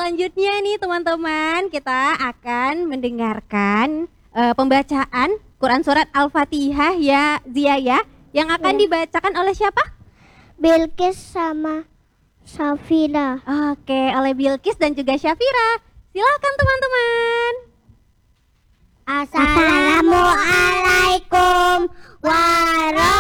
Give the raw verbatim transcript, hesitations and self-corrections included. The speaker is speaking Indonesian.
selanjutnya nih teman-teman, kita akan mendengarkan uh, pembacaan Quran Surat Al-Fatihah ya Zia ya, yang akan ya. dibacakan oleh siapa? Bilqis sama Syafira. Oke, oleh Bilqis dan juga Syafira. Silakan teman-teman. Assalamualaikum warahmatullahi